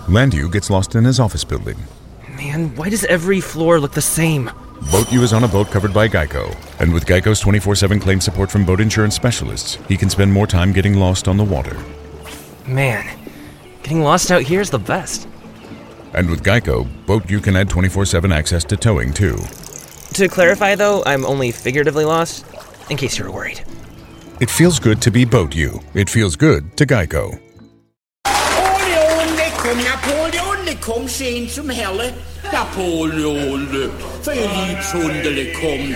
Landu gets lost in his office building. Man, why does every floor look the same? Boat U is on a boat covered by Geico. And with Geico's 24/7 claim support from boat insurance specialists, he can spend more time getting lost on the water. Man, getting lost out here is the best. And with Geico, Boat U can add 24/7 access to towing, too. To clarify, though, I'm only figuratively lost, in case you were worried. It feels good to be Boat U. It feels good to Geico. Napoleon, komm schön zum Herle. Napoleon, für ihr Liebshundele, komm.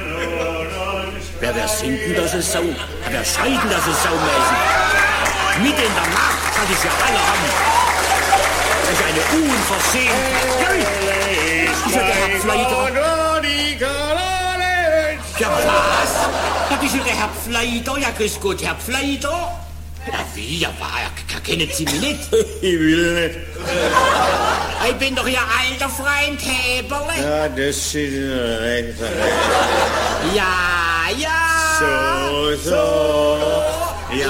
Wer singt denn das so? Wer schreit denn das so mäßig? Mitten in der Nacht hat es ja alle an. Das ist eine Unverschämtheit. Ist ja der Herr Pfleider. Ja, was? Das ist ja der Herr Pfleider. Ja, grüß Gott, Herr Pfleider. Ja, wie? Ja, kennen Sie mich nicht? Ich will nicht. Ich bin doch Ihr alter Freund Häberle. Ja, das ist recht. Ja. So. Ja.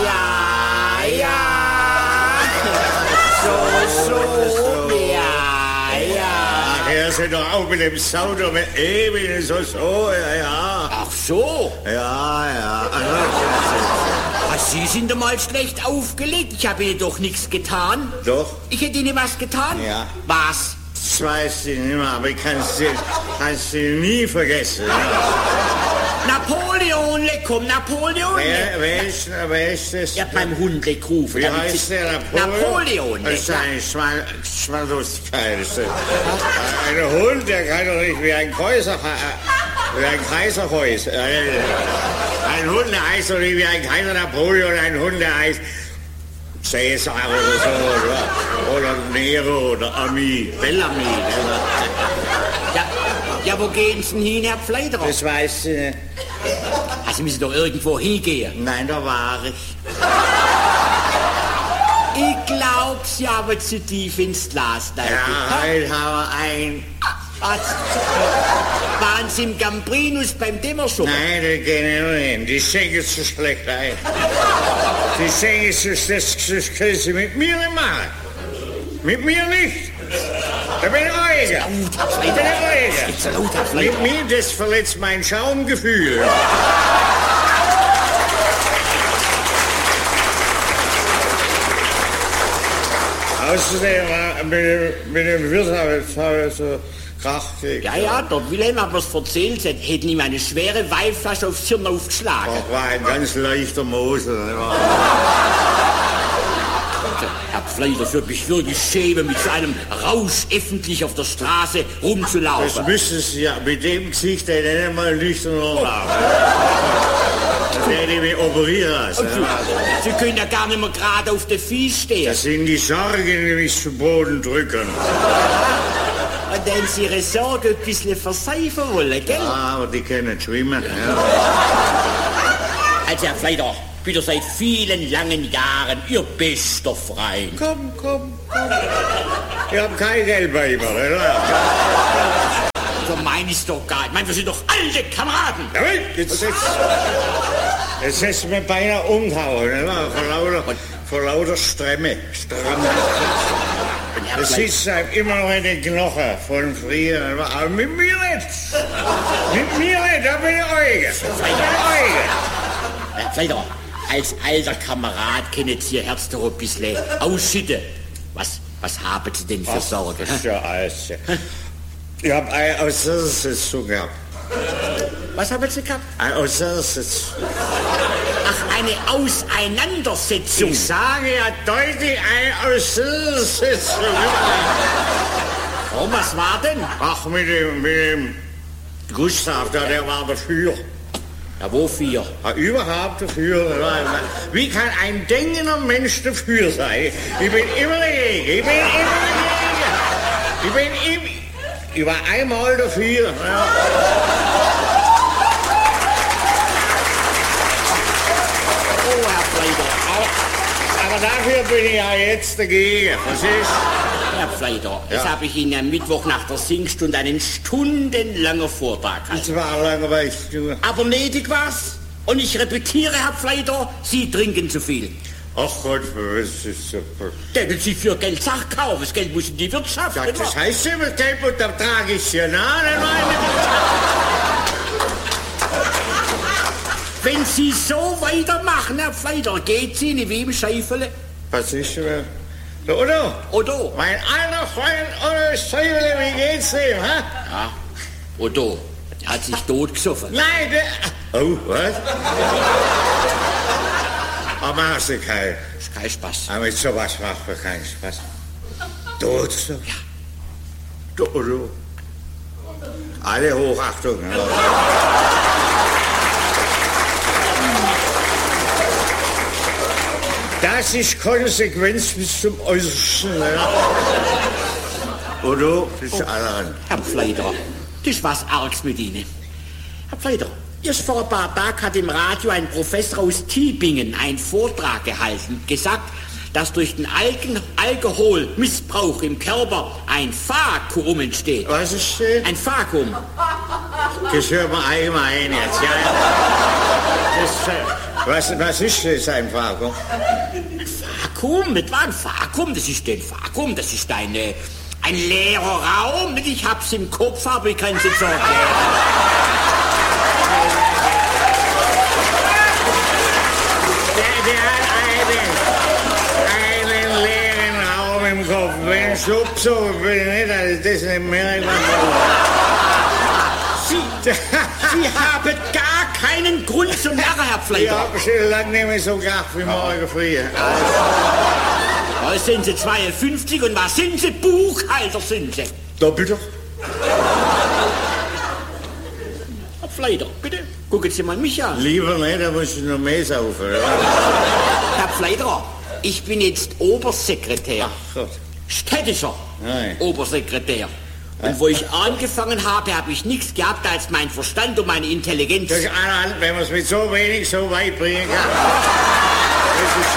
So. Ja. Ach, er ist doch auch mit dem Auto mit ewig so, ja. Ach so? Ja. Sie sind einmal schlecht aufgelegt. Ich habe Ihnen doch nichts getan. Doch? Ich hätte Ihnen was getan? Ja. Was? Das weiß ich nicht mehr, aber ich kann es nie vergessen. Napoleon, komm, Napoleon. Wer ist das? Ich hab meinem Hund gerufen. Wie heißt der Napoleon? Das ist eine Schmallustigkeit. Ein Hund, der kann doch nicht wie ein Kaiserhäus. Ein Hund, der heißt doch nicht wie ein Kaiser Napoleon, ein Hund, der heißt Cäsar oder so, oder Nero oder Bellamy. Ja, wo gehen Sie denn hin, Herr Pfleiderer? Das weiß ich nicht. Sie müssen doch irgendwo hingehen. Nein, da war ich. Ich glaub, Sie haben zu tief ins Glas geguckt. Ja, ich habe ein... Waren Sie im Gambrinus beim Dämmerschubber? Nein, da gehen wir nicht hin. Die schenken so schlecht ein. Die schenken so, das können Sie mit mir nicht machen. Mit mir nicht. Da bin ich Euger. Mit mir, das verletzt mein Schaumgefühl. Außerdem mit dem Wirt habe ich so Krach gekriegt. Ja, dort Wilhelm hat mir's erzählt, sie hätten ihm eine schwere Weinflasche aufs Hirn aufgeschlagen. Das war ein ganz leichter Mosel. Herr Pfleider, das würde mich wirklich schämen, mit so einem Rausch öffentlich auf der Straße rumzulaufen. Das müssen Sie ja mit dem Gesicht, der nicht mal nüchtern haben. Das werde ich mich operieren lassen. Sie können ja gar nicht mehr gerade auf den Füßen stehen. Das sind die Sorgen, die mich zu Boden drücken. Und wenn Sie Ihre Sorge ein bisschen verseifen wollen, gell? Ja, aber die können schwimmen. Ja. Also, Herr Pfleider, bitte seit vielen langen Jahren Ihr bester Freund. Komm. Ich hab kein Geld bei ihm, oder? So mein ist doch gar nicht. Ich meine, wir sind doch alte Kameraden. Jawohl, jetzt hättest du mir beinahe umgehauen, oder? Vor lauter Stremme. Das sitzt einem immer noch in den Knochen von früher. Aber mit mir nicht. Da bin ich Euge. Herr Pfleider, als alter Kamerad können Sie Ihr Herz doch ein bisschen ausschütten. Was haben Sie denn für Sorgen? Das ist ja alles. Ich hab eine Auseinandersetzung gehabt. Was haben Sie gehabt? Eine Auseinandersetzung. Ach, eine Auseinandersetzung. Ich sage ja deutlich eine Auseinandersetzung. Oh, was war denn? Ach, mit dem Gustav, der war dafür. Ja, wofür? Ja, überhaupt dafür. Wie kann ein denkender Mensch dafür sein? Ich bin immer dagegen. Ich war einmal dafür. Ja. Oh, Herr Pfleider. Aber dafür bin ich ja jetzt dagegen. Was ist? Herr Pfleider, jetzt habe ich Ihnen am Mittwoch nach der Singstunde einen stundenlangen Vortrag gehalten. Das war langweilig. Aber nötig war's. Und ich repetiere, Herr Pfleider, Sie trinken zu viel. Ach Gott, was ist so... Denken Sie für Geld Sachen kaufen, das Geld muss in die Wirtschaft. Ja, das heißt immer, Geld untertrage ich ja nach. Wenn Sie so weitermachen, Herr Pfleiderer, geht Sie nicht wie im Scheifele. Was ist denn? Der Otto? Otto. Mein alter Freund Otto Scheifele, wie geht's dem, hä? Ja, Otto, der hat sich totgesoffen. Nein, der... Oh, was? Aber machst du keinen... Das ist kein Spaß. Aber mit sowas macht man keinen Spaß. Tot ist doch? Ja. Der Otto. Alle Hochachtung. Ne? Das ist Konsequenz bis zum Äußersten. Ne? Otto, das ist allerhand. Herr Pfleiderer, das ist was Args mit Ihnen. Herr Pfleiderer, erst vor ein paar Tagen hat im Radio ein Professor aus Tübingen einen Vortrag gehalten, gesagt, dass durch den Alkoholmissbrauch im Körper ein Vakuum entsteht. Was ist das? Ein Vakuum. Das hört man einmal ein jetzt, ja. Was ist das, ein Vakuum? Ein Vakuum? Nicht wahr? Ein Vakuum? Das ist ein Vakuum, das ist ein leerer Raum. Ich hab's im Kopf, aber ich kann es jetzt erklären. Der hat einen leeren Raum im Kopf. Wenn ich so bin, nicht, also das nicht mehr. Sie haben gar keinen Grund zum Lachen, Herr Ich Pfleiderer. habe schon lange nicht mehr so gelacht wie morgen früh. Heute sind Sie 52 und was sind Sie? Buchhalter sind Sie. Doppelt doch. Herr Pfleiderer, bitte, gucken Sie mal mich an. Lieber nicht, da muss ich noch mehr saufen. Herr Pfleiderer, ich bin jetzt Obersekretär. Ach Gott. Städtischer Nein. Obersekretär. Und wo ich angefangen habe, habe ich nichts gehabt als mein Verstand und meine Intelligenz. Das ist allerhand, wenn man es mit so wenig so weit bringen kann. Das ist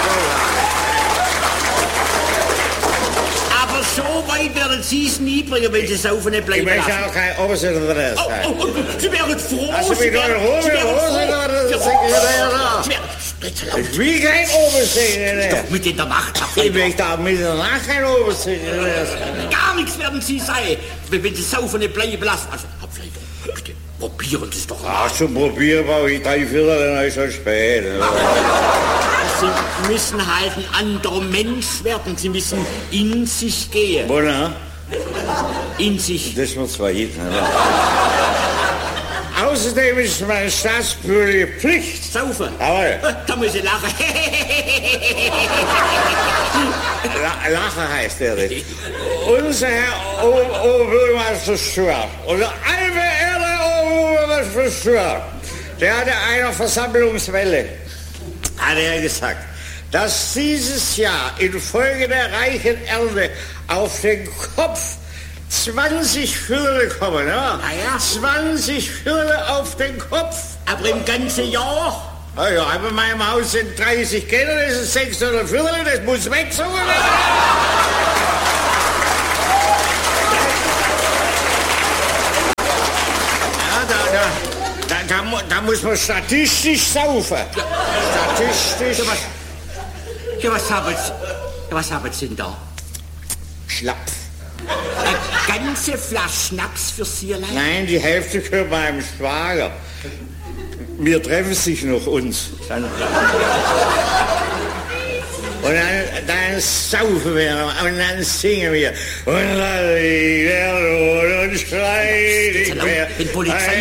so. Aber so weit werden Sie es nie bringen, wenn Sie saufen nicht Ich bleiben möchte lassen. auch kein Obersekretär sein. Oh, Sie wären froh. Also Sie mit wären- einer Hose Sie wären froh. oder Sie Sekretär da? wären- Bitte laut. Ich will kein Obersekretär. Doch mit in der Nacht, Herr Ich Pfleiderer. möchte auch mit der Nacht kein Obersekretär sein. Gar nichts werden Sie sein, wenn Sie saufen nicht bleiben lassen. Also, Herr Pfleiderer, bitte, probieren Sie es doch. Ach, zum Probieren brauche ich 3 Viertel, dann ist es spät. Sie müssen halt ein anderer Mensch werden. Sie müssen in sich gehen. Bona, In sich. das wird zwar hin. Außerdem ist es meine staatsbürgerliche Pflicht. Saufen. Jawohl. Da muss ich lachen. Lachen heißt der nicht. Unser Herr Oberbürgermeister Stuart, unser allverehrter Oberbürgermeister Stuart, der hatte einer Versammlungswelle, hat er gesagt, dass dieses Jahr infolge der reichen Ernte auf den Kopf 20 Viertel kommen, ja? ja. 20 Viertel auf den Kopf. Aber im ganzen Jahr. Ja, aber in meinem Haus sind 30 Kinder, das ist 600 Viertel, das muss weg, so. Ja, da muss man statistisch saufen. Statistisch. Ja, was haben Sie denn da? Schlapf. Eine ganze Flasche Schnaps für Sie allein? Nein, die Hälfte gehört meinem Schwager. Wir treffen sich noch uns. Und dann saufen wir und dann singen wir. Und schreit ich mehr. Wenn Polizei